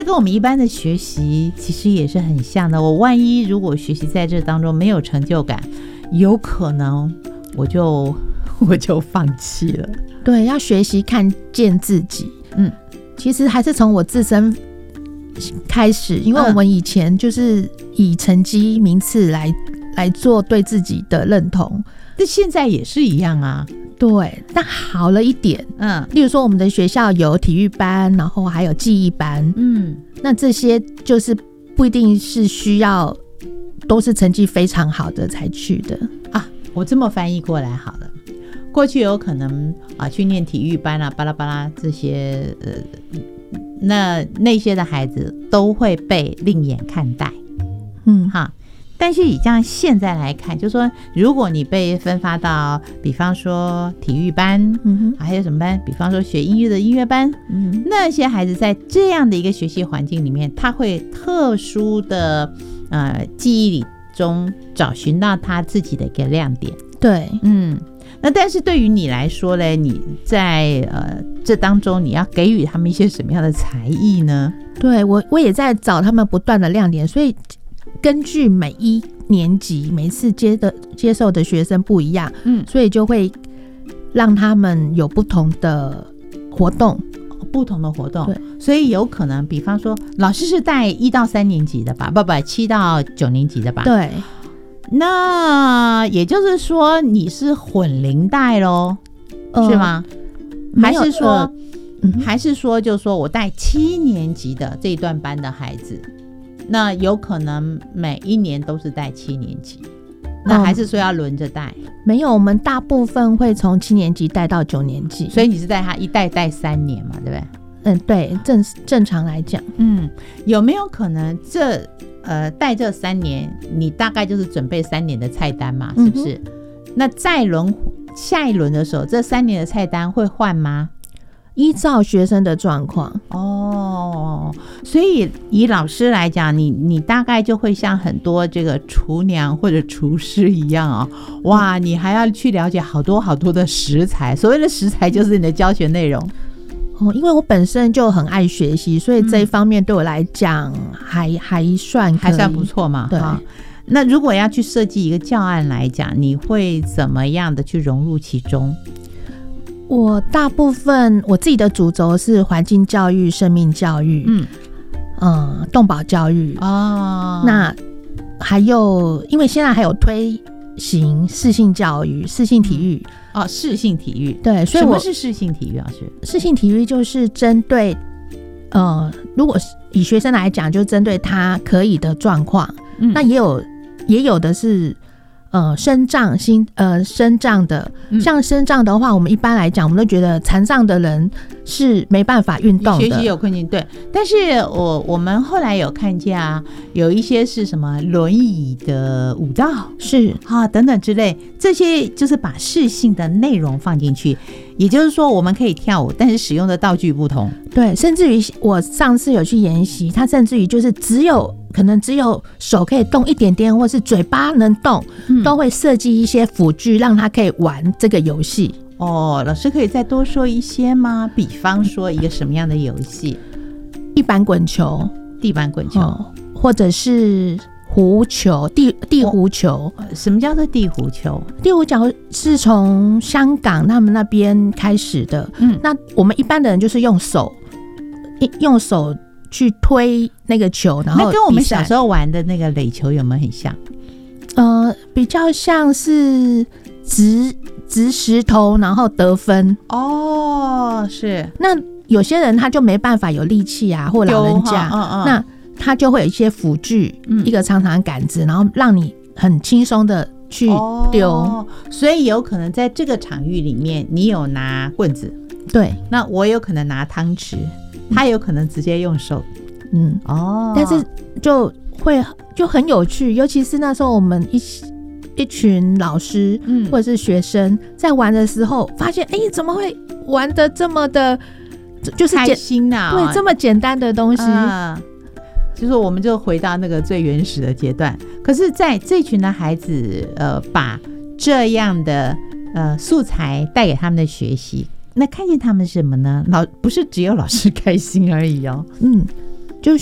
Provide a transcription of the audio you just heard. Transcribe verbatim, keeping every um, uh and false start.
跟我们一般的学习其实也是很像的。我万一如果学习在这当中没有成就感，有可能我就我就放弃了。 对，要学习看见自己。 嗯， 其实还是从我自身开始，因为我们以前就是以成绩名次来来做对自己的认同， 但现在也是一样啊。 对，但好了一点。 嗯， 例如说我们的学校有体育班，然后还有记忆班。 嗯， 那这些就是不一定是需要都是成绩非常好的才去的啊。我这么翻译过来好了，过去有可能啊去念体育班啊巴拉巴拉这些呃，那那些的孩子都会被另眼看待。嗯哈。但是以这样现在来看，就是说如果你被分发到比方说体育班、嗯、还有什么班，比方说学音乐的音乐班、嗯、那些孩子在这样的一个学习环境里面，他会特殊的呃记忆里中找寻到他自己的一个亮点。 对， 嗯，那但是对于你来说呢，你在呃这当中你要给予他们一些什么样的才艺呢？ 对，我我也在找他们不断的亮点，所以根据每一年级每次接的接受的学生不一样，嗯，所以就会让他们有不同的活动， 不同的活动。对，所以有可能，比方说，老师是带一到三年级的吧？不不，七到九年级的吧？ 对。 那也就是说，你是混龄带咯，呃、是吗？还是说，呃嗯、还是说，就是说我带七年级的这一段班的孩子？那有可能每一年都是带七年级，那还是说要轮着带、嗯？ 没有，我们大部分会从七年级带到九年级， 所以你是带他一带带三年嘛，对不对？ 嗯，对，正正常来讲， 嗯，有没有可能这呃带这三年，你大概就是准备三年的菜单嘛，是不是？嗯、那再轮下一轮的时候，这三年的菜单会换吗？ 依照学生的状况哦，所以以老师来讲，你你大概就会像很多这个厨娘或者厨师一样哦，哇，你还要去了解好多好多的食材。所谓的食材就是你的教学内容哦，因为我本身就很爱学习，所以这一方面对我来讲还、嗯、还算可以还算不错嘛。对、哦，那如果要去设计一个教案来讲，你会怎么样的去融入其中？ 我大部分我自己的主轴是环境教育、生命教育，嗯，呃，动保教育哦。那还有，因为现在还有推行适性教育、适性体育、 嗯、哦，适性体育， 对，所以我什么是适性体育？老师， 适性体育就是针对呃，如果以学生来讲，就针对他可以的状况，嗯，那也有也有的是。呃，身障心呃身障的，像身障的话，我们一般来讲，我们都觉得残障的人是没办法运动的， 学习有困境，对。但是我我们后来有看见啊，有一些是什么轮椅的舞蹈， 是啊等等之类，这些就是把适性的内容放进去，也就是说我们可以跳舞，但是使用的道具不同， 对。甚至于我上次有去研习，它甚至于就是只有。可能只有手可以动一点点，或是嘴巴能动、嗯、都会设计一些辅具让他可以玩这个游戏。 哦，老师可以再多说一些吗？比方说一个什么样的游戏？ 地板滚球、 地板滚球、哦、 或者是弧球、地地弧球、 哦。什么叫做地弧球？ 地弧球是从香港他们那边开始的。嗯，那我们一般的人就是用手用手去推那个球，然后那跟我们小时候玩的那个垒球有没有很像？ 呃，比较像是掷掷石头然后得分。 哦，是。 那有些人他就没办法有力气啊，或老人家，嗯嗯、那他就会有一些辅具、嗯，一个长长的杆子，然后让你很轻松的去丢、哦。 所以有可能在这个场域里面，你有拿棍子， 对，那我有可能拿汤匙。他有可能直接用手， 嗯，哦，但是就会就很有趣，尤其是那时候我们一一群老师、嗯、或者是学生在玩的时候，发现哎、欸，怎么会玩得这么的，就是开心啊！ 对，这么简单的东西， 嗯、就是我们就回到那个最原始的阶段。可是，在这群的孩子，呃，把这样的呃素材带给他们的学习。那看见他们什么呢？老不是只有老师开心而已哦。 嗯，